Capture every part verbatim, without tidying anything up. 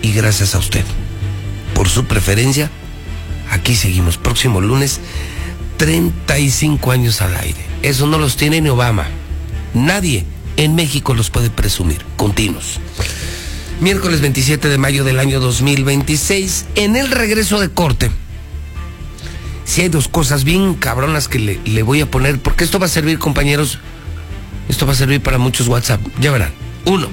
y gracias a usted por su preferencia. Aquí seguimos, próximo lunes, treinta y cinco años al aire. Eso no los tiene ni Obama. Nadie en México los puede presumir. Continuos. Miércoles veintisiete de mayo del año dos mil veintiséis, en el regreso de corte, si hay dos cosas bien cabronas que le, le voy a poner, porque esto va a servir, compañeros, esto va a servir para muchos WhatsApp, ya verán. Uno,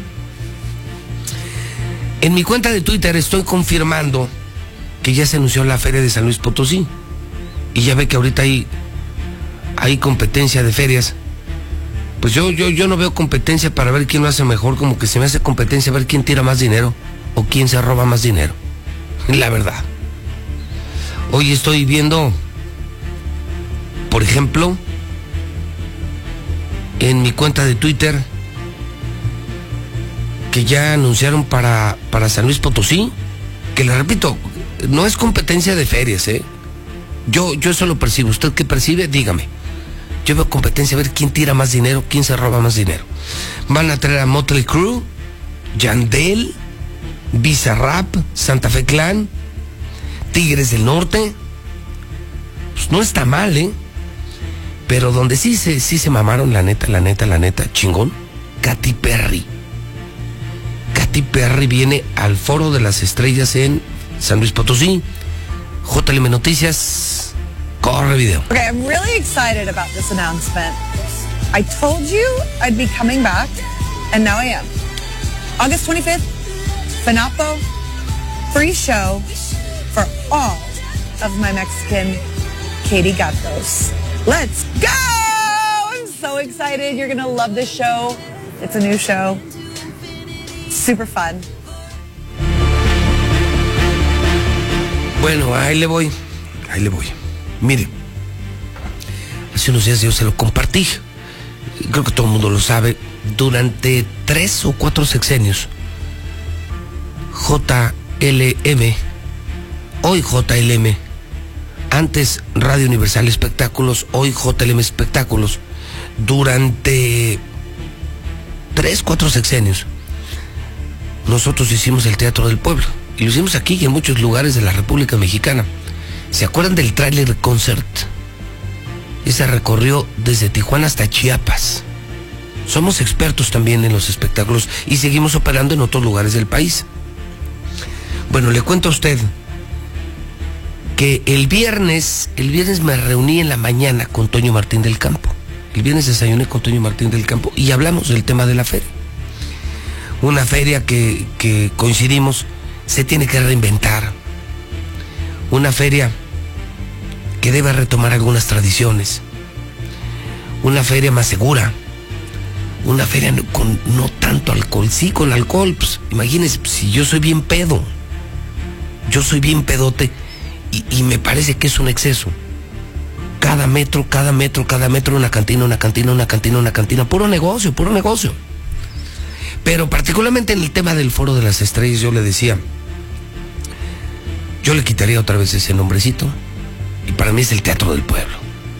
en mi cuenta de Twitter estoy confirmando que ya se anunció la feria de San Luis Potosí, y ya ve que ahorita hay, hay competencia de ferias. Pues yo, yo, yo no veo competencia para ver quién lo hace mejor, como que se me hace competencia a ver quién tira más dinero o quién se roba más dinero. La verdad. Hoy estoy viendo, por ejemplo, en mi cuenta de Twitter, que ya anunciaron para, para San Luis Potosí, que le repito, no es competencia de ferias, ¿eh? Yo, yo eso lo percibo. ¿Usted qué percibe? Dígame. Yo veo competencia a ver quién tira más dinero, quién se roba más dinero. Van a traer a Motley Crue, Yandel, Bizarrap, Santa Fe Clan, Tigres del Norte. Pues no está mal, ¿eh? Pero donde sí se, sí se mamaron, la neta, la neta, la neta, chingón, Katy Perry. Katy Perry viene al Foro de las Estrellas en San Luis Potosí. J L M Noticias. Corre video. Okay, I'm really excited about this announcement. I told you I'd be coming back, and now I am. August twenty-fifth, FNAPO, free show for all of my Mexican Katy Gatos. Let's go! I'm so excited. You're gonna love this show. It's a new show. Super fun. Bueno, ahí le voy. Ahí le voy. Mire, hace unos días yo se lo compartí, creo que todo el mundo lo sabe, durante tres o cuatro sexenios, J L M, hoy J L M, antes Radio Universal Espectáculos, hoy J L M Espectáculos, durante tres, cuatro sexenios, nosotros hicimos el Teatro del Pueblo, y lo hicimos aquí y en muchos lugares de la República Mexicana. ¿Se acuerdan del Trailer Concert? Ese recorrió desde Tijuana hasta Chiapas. Somos expertos también en los espectáculos y seguimos operando en otros lugares del país. Bueno, le cuento a usted que el viernes, el viernes me reuní en la mañana con Toño Martín del Campo. El viernes desayuné con Toño Martín del Campo y hablamos del tema de la feria. Una feria que, que coincidimos, se tiene que reinventar. Una feria que debe retomar algunas tradiciones. Una feria más segura. Una feria con no tanto alcohol. Sí, con alcohol, pues imagínense, pues, si yo soy bien pedo. Yo soy bien pedote y, y me parece que es un exceso. Cada metro, cada metro, cada metro, una cantina, una cantina, una cantina, una cantina. Puro negocio, puro negocio. Pero particularmente en el tema del Foro de las Estrellas, yo le decía, yo le quitaría otra vez ese nombrecito y para mí es el Teatro del Pueblo.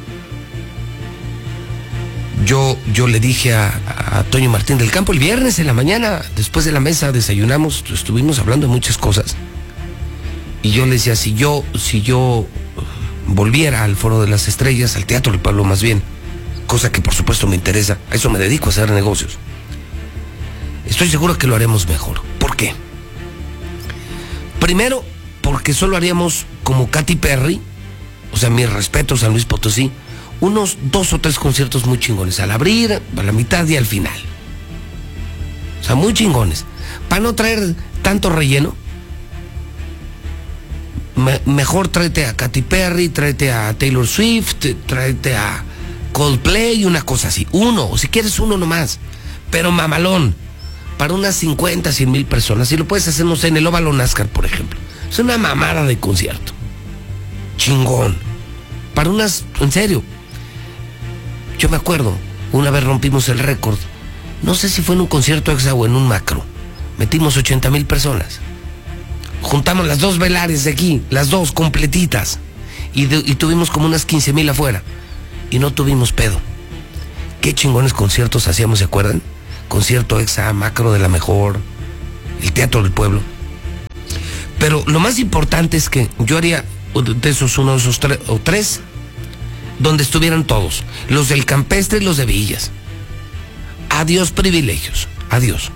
Yo, yo le dije a, a Toño Martín del Campo el viernes en la mañana, después de la mesa desayunamos, estuvimos hablando de muchas cosas y yo le decía, si yo, si yo volviera al Foro de las Estrellas, al Teatro del Pueblo más bien, cosa que por supuesto me interesa, a eso me dedico, a hacer negocios, estoy seguro que lo haremos mejor. ¿Por qué? Primero, porque solo haríamos como Katy Perry, o sea, mis respetos a San Luis Potosí, unos dos o tres conciertos muy chingones, al abrir, a la mitad y al final. O sea, muy chingones. Para no traer tanto relleno, me, mejor tráete a Katy Perry, tráete a Taylor Swift, tráete a Coldplay, una cosa así. Uno, o si quieres uno nomás, pero mamalón, para unas cincuenta, cien mil personas. Y lo puedes hacer, no sé, en el Óvalo NASCAR, por ejemplo. Es una mamada de concierto. Chingón. Para unas, en serio. Yo me acuerdo, una vez rompimos el récord. No sé si fue en un concierto exa o en un macro. Metimos ochenta mil personas. Juntamos las dos velares de aquí, las dos completitas. Y, de, y tuvimos como unas quince mil afuera. Y no tuvimos pedo. Qué chingones conciertos hacíamos, ¿se acuerdan? Concierto exa, macro de la mejor, el Teatro del Pueblo. Pero lo más importante es que yo haría de esos uno de esos tres o tres donde estuvieran todos, los del Campestre y los de Villas. Adiós privilegios, adiós.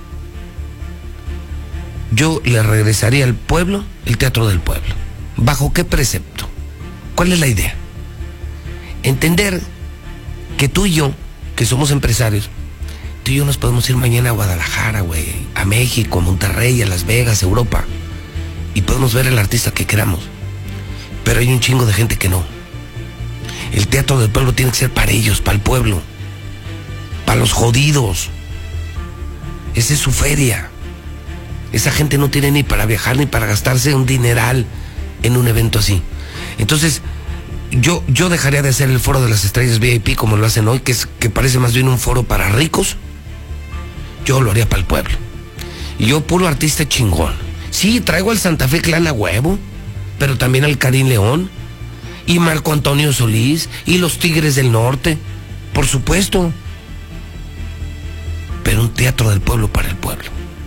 Yo le regresaría al pueblo el Teatro del Pueblo. ¿Bajo qué precepto? ¿Cuál es la idea? Entender que tú y yo, que somos empresarios, tú y yo nos podemos ir mañana a Guadalajara, güey, a México, a Monterrey, a Las Vegas, a Europa, y podemos ver al artista que queramos. Pero hay un chingo de gente que no. El Teatro del Pueblo tiene que ser para ellos, para el pueblo, para los jodidos. Esa es su feria. Esa gente no tiene ni para viajar ni para gastarse un dineral en un evento así. Entonces, yo, yo dejaría de hacer el foro de las estrellas V I P como lo hacen hoy, que, es, que parece más bien un foro para ricos. Yo lo haría para el pueblo. Y yo, puro artista chingón. Sí, traigo al Santa Fe Clan a huevo, pero también al Karim León, y Marco Antonio Solís, y los Tigres del Norte, por supuesto. Pero un Teatro del Pueblo para el pueblo.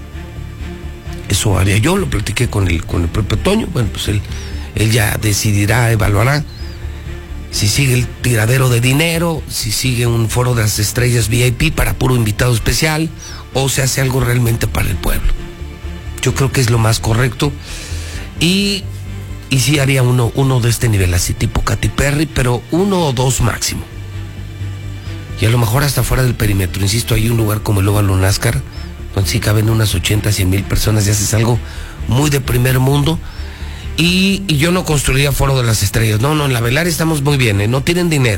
Eso haría yo, lo platiqué con el, con el propio Toño. Bueno, pues él, él ya decidirá, evaluará si sigue el tiradero de dinero, si sigue un foro de las estrellas V I P para puro invitado especial, o se hace algo realmente para el pueblo. Yo creo que es lo más correcto. Y, y sí haría uno, uno de este nivel, así tipo Katy Perry, pero uno o dos máximo. Y a lo mejor hasta fuera del perímetro. Insisto, hay un lugar como el Óvalo Náscar, donde sí caben unas ochenta, cien mil personas, y haces algo muy de primer mundo. Y, y yo no construiría foro de las estrellas. No, no, en la Belar estamos muy bien, ¿eh? No tienen dinero.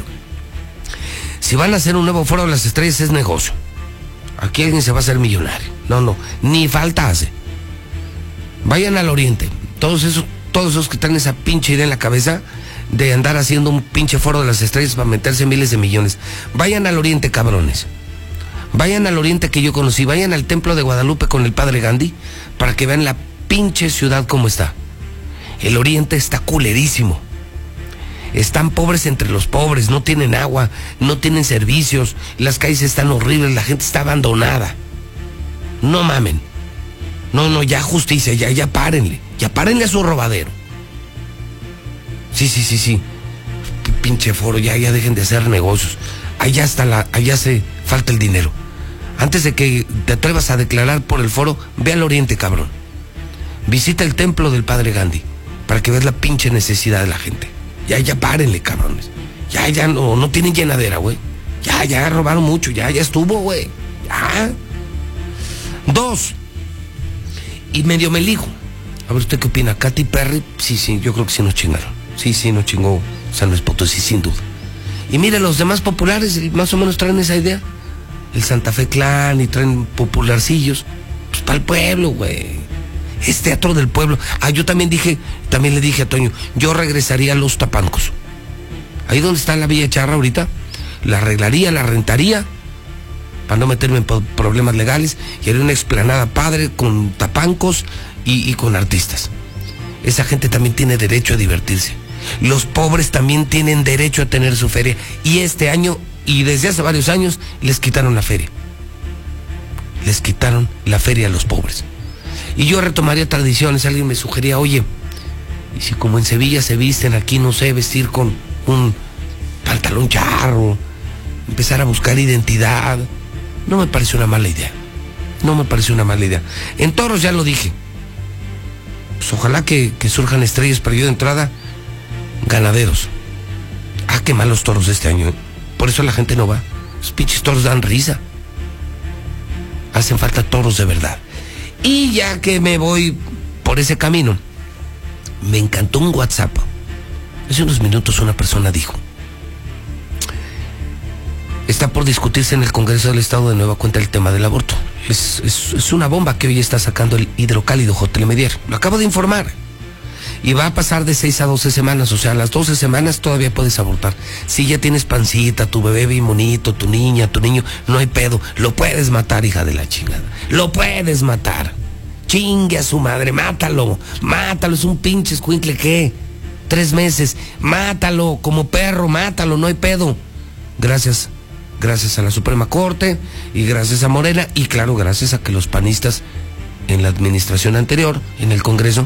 Si van a hacer un nuevo foro de las estrellas es negocio. Aquí alguien se va a hacer millonario. No, no, ni falta hace. Vayan al Oriente. Todos esos, todos esos que traen esa pinche idea en la cabeza de andar haciendo un pinche foro de las estrellas para meterse miles de millones. Vayan al Oriente, cabrones. Vayan al Oriente que yo conocí. Vayan al Templo de Guadalupe con el Padre Gandhi para que vean la pinche ciudad como está. El Oriente está culerísimo. Están pobres entre los pobres, no tienen agua, no tienen servicios, las calles están horribles, la gente está abandonada. No mamen. No, no, ya justicia, ya, ya párenle. Ya párenle a su robadero. Sí, sí, sí, sí. Pinche foro, ya, ya dejen de hacer negocios. Allá está la, allá se falta el dinero. Antes de que te atrevas a declarar por el foro, ve al Oriente, cabrón. Visita el templo del Padre Gandhi para que veas la pinche necesidad de la gente. Ya, ya párenle, cabrones. Ya, ya no, no tienen llenadera, güey. Ya, ya robaron mucho, ya, ya estuvo, güey. Ya. Dos. Y medio me ligo. A ver, ¿usted qué opina? Katy Perry, sí, sí, yo creo que sí nos chingaron. Sí, sí, nos chingó San Luis Potosí, sin duda. Y mire, los demás populares más o menos traen esa idea. El Santa Fe Clan y traen popularcillos. Pues para el pueblo, güey. Es Teatro del Pueblo. Ah, yo también dije, también le dije a Toño, yo regresaría a Los Tapancos. Ahí donde está la Villa Charra ahorita, la arreglaría, la rentaría, para no meterme en problemas legales, y haría una explanada padre con tapancos y, y con artistas. Esa gente también tiene derecho a divertirse. Los pobres también tienen derecho a tener su feria. Y este año, y desde hace varios años, les quitaron la feria. Les quitaron la feria a los pobres. Y yo retomaría tradiciones. Alguien me sugería, oye, y si como en Sevilla se visten, aquí no sé, vestir con un pantalón charro, empezar a buscar identidad. No me parece una mala idea. No me parece una mala idea. En toros ya lo dije. Pues ojalá que, que surjan estrellas, pero yo de entrada, ganaderos. Ah, qué malos toros este año, ¿eh? Por eso la gente no va. Los pinches toros dan risa. Hacen falta toros de verdad. Y ya que me voy por ese camino, me encantó un WhatsApp. Hace unos minutos una persona dijo: está por discutirse en el Congreso del Estado de nueva cuenta el tema del aborto. Es, es, es una bomba que hoy está sacando el hidrocálido J. Lemedier. Lo acabo de informar. Y va a pasar de seis a doce semanas. O sea, a las doce semanas todavía puedes abortar. Si ya tienes pancita, tu bebé bien bonito, tu niña, tu niño, no hay pedo. Lo puedes matar, hija de la chingada. Lo puedes matar. Chingue a su madre, mátalo. Mátalo, es un pinche escuincle, ¿qué? Tres meses. Mátalo, como perro, mátalo, no hay pedo. Gracias. Gracias a la Suprema Corte y gracias a Morena y claro, gracias a que los panistas en la administración anterior, en el Congreso,